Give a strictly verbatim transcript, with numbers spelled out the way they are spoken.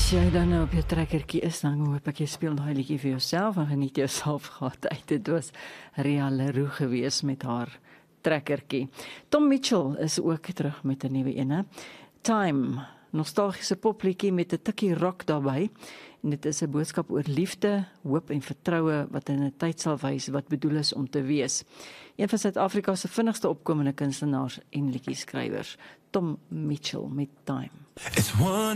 As jy dan nou op jou trekkertjie is, dan hoop ek jy speel daai liedjie vir jouself en geniet jouself gehad uit. Dit was Ria Leroux gewees met haar trekkertjie. Tom Mitchell is ook terug met 'n nuwe ene. Time, nostalgiese popliedjie met 'n tikkie rock daarbey. En dit is 'n boodskap oor liefde, hoop en vertroue wat in 'n tyd sal wys wat bedoel is om te wees. Een van Suid-Afrika se vinnigste opkomende kunstenaars en liedjieskrywers, Tom Mitchell met Time. It's one